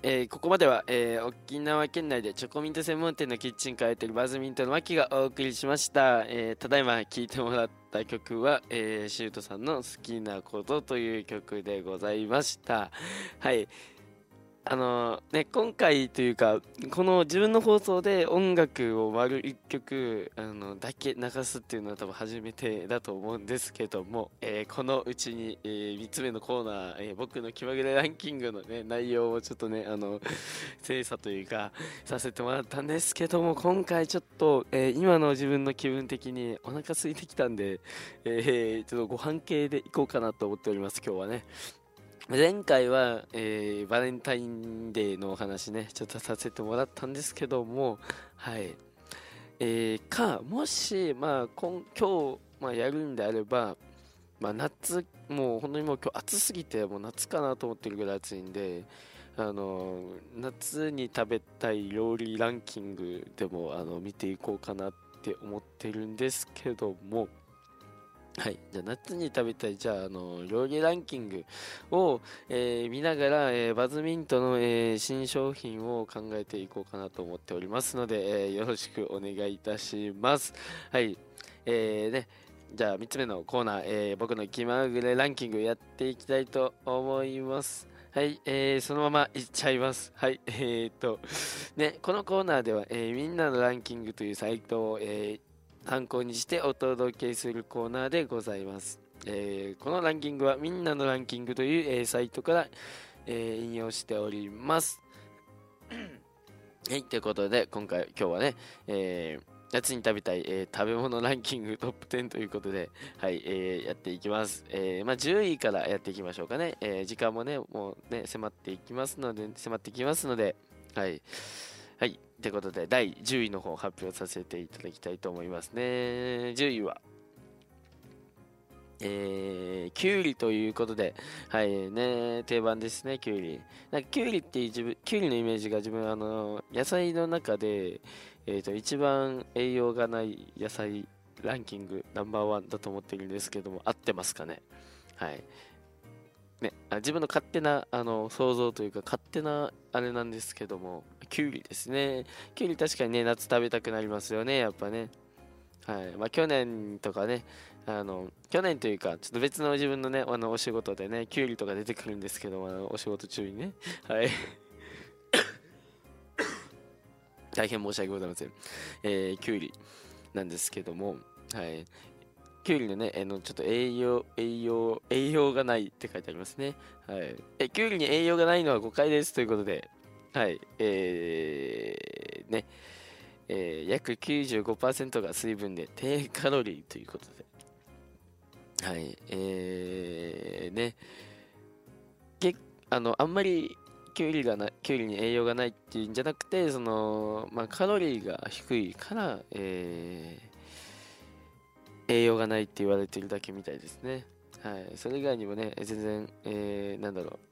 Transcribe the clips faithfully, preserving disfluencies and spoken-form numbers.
えーここまでは、えー沖縄県内でチョコミント専門店のキッチンカーやってるバズミントのマキがお送りしました。えーただいま聴いてもらった曲は、えーシュートさんの好きなことという曲でございました。はい。あのね、今回というか、この自分の放送で音楽を丸一曲あのだけ流すっていうのは多分初めてだと思うんですけども、えーこのうちに、えー、みっつめのコーナー、えー僕の気まぐれランキングのね、内容をちょっとね、あの、精査というか、させてもらったんですけども、今回ちょっと、えー今の自分の気分的にお腹空いてきたんで、えーちょっとご飯系でいこうかなと思っております、今日はね。前回は、えーバレンタインデーのお話ね、ちょっとさせてもらったんですけども、はい。えーか、もし、まあ、今今日、まあ、やるんであれば、まあ、夏、もう本当にもう今日暑すぎて、もう夏かなと思ってるぐらい暑いんで、あの、夏に食べたい料理ランキングでも、あの、見ていこうかなって思ってるんですけども、はい。じゃあ、夏に食べたい、じゃあ、あの、料理ランキングを、えー見ながら、えーバズミントの、えー新商品を考えていこうかなと思っておりますので、えーよろしくお願いいたします。はい。えーね、じゃあ、みっつめのコーナー、えー僕の気まぐれランキングやっていきたいと思います。はい、えーそのままいっちゃいます。はい、えーっと、ね、このコーナーでは、えーみんなのランキングというサイトを、えー参考にしてお届けするコーナーでございます。えーこのランキングはみんなのランキングという、えーサイトから、えー引用しております。はい、ということで今回今日はね、えー夏に食べたい、えー食べ物ランキングトップじゅうということで、はい、えーやっていきます。えーまあ、じゅういからやっていきましょうかね。えー時間もね、もうね、迫っていきますので、迫っていきますので、はい。はい。ということで、だいじゅういの方を発表させていただきたいと思いますね。じゅういは、えー、きゅうりということで、はいね、定番ですね、きゅうり。なんかきゅうりっていう自分、きゅうりのイメージが自分、あの、野菜の中で、えっと、一番栄養がない野菜ランキングナンバーワンだと思っているんですけども、合ってますかね。はい。ね、あ自分の勝手なあの想像というか勝手なあれなんですけども、きゅうりですね。きゅうり確かにね、夏食べたくなりますよね、やっぱね。はい。まあ去年とかね、あの、去年というか、ちょっと別の自分のね、あのお仕事でね、きゅうりとか出てくるんですけども、あのお仕事中にね。はい。大変申し訳ございません。えー、きゅうりなんですけども、はい。きゅうりのね、あの、ちょっと栄養、栄養、栄養がないって書いてありますね。はい。え、きゅうりに栄養がないのは誤解ですということで、はい。えー、ね、えー、約きゅうじゅうごパーセントが水分で低カロリーということで、はい。えー、ね、け、あの、あんまり、きゅうりがな、きゅうりに栄養がないっていうんじゃなくて、その、まあ、カロリーが低いから、えー、栄養がないって言われてるだけみたいですね。はい。それ以外にもね、全然、えー、なんだろう、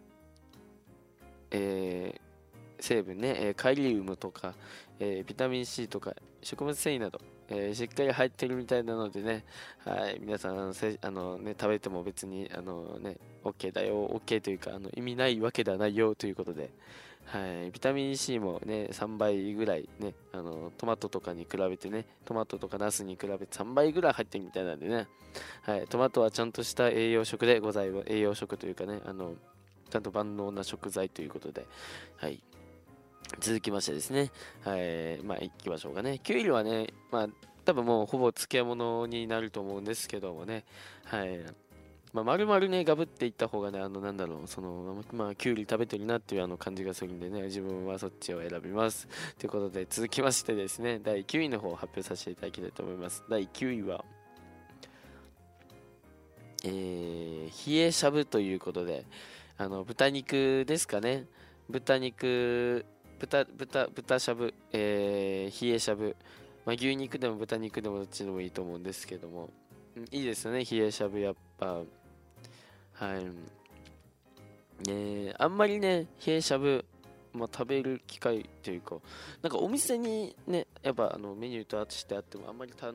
えー、成分ね、えーカリウムとか、えービタミン C とか、食物繊維など、えーしっかり入ってるみたいなのでね、はい、皆さん、あの、せあのね、食べても別に、あのね、OK だよ、OK というか、あの、意味ないわけではないよということで、はい、ビタミン C もね、さんばいぐらいね、あの、トマトとかに比べてね、トマトとかナスに比べてさんばいぐらい入ってるみたいなんでね、はい、トマトはちゃんとした栄養食でございます。栄養食というかね、あの、ちゃんと万能な食材ということで、はい。続きましてですね、はい、まあ、行きましょうかね。きゅうりはね、まあ、多分もうほぼ漬物になると思うんですけどもね、はい。まあ、丸々ね、ガブっていった方がね、あの、なんだろう、その、まあ、きゅうり食べてるなっていうあの感じがするんでね、自分はそっちを選びます。ということで、続きましてですね、だいきゅういの方を発表させていただきたいと思います。だいきゅういは、えー、冷えしゃぶということで、あの、豚肉ですかね。豚肉、豚、豚、豚しゃぶ、えー、冷えしゃぶ。まあ、牛肉でも豚肉でもどっちでもいいと思うんですけども。うんいいですよね、冷えしゃぶ、やっぱ。はい。ね、あんまりね、冷えしゃぶ、まあ、食べる機会というか、なんかお店にね、やっぱあのメニューとしてあっても、あんまり頼